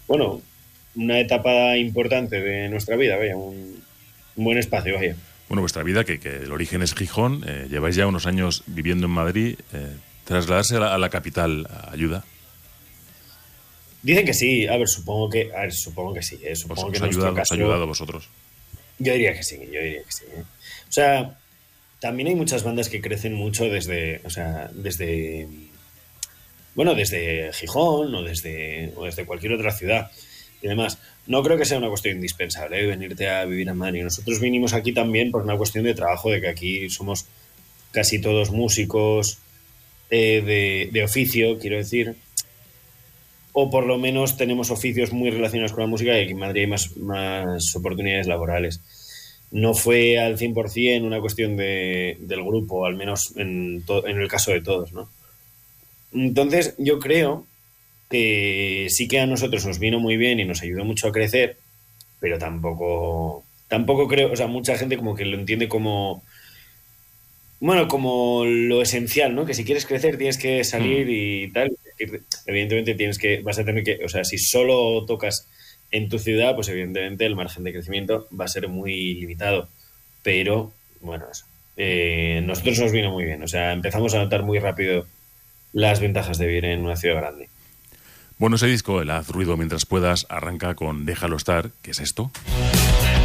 bueno, una etapa importante de nuestra vida, vaya, un buen espacio, vaya. Bueno, vuestra vida, que el origen es Gijón, lleváis ya unos años viviendo en Madrid, trasladarse a la capital ayuda. Dicen que sí, a ver, supongo que sí, supongo que en nuestro Os ha ayudado caso, a vosotros. yo diría que sí, yo diría que sí. O sea, también hay muchas bandas que crecen mucho desde, o sea, desde, bueno, desde Gijón o desde cualquier otra ciudad y demás. No creo que sea una cuestión indispensable, venirte a vivir a Madrid. Nosotros vinimos aquí también por una cuestión de trabajo, de que aquí somos casi todos músicos de oficio, quiero decir, o por lo menos tenemos oficios muy relacionados con la música y aquí en Madrid hay más oportunidades laborales. No fue al 100% una cuestión del grupo, al menos en el caso de todos, ¿no? Entonces, yo creo que sí que a nosotros nos vino muy bien y nos ayudó mucho a crecer, pero tampoco creo, o sea, mucha gente como que lo entiende como, bueno, como lo esencial, ¿no? Que si quieres crecer tienes que Hmm. salir y tal. Evidentemente vas a tener que, o sea, si solo tocas en tu ciudad, pues evidentemente el margen de crecimiento va a ser muy limitado. Pero, bueno, eso. Nosotros nos vino muy bien, o sea, empezamos a notar muy rápido las ventajas de vivir en una ciudad grande. Bueno, ese disco, el Haz ruido mientras puedas, arranca con Déjalo estar. ¿Qué es esto?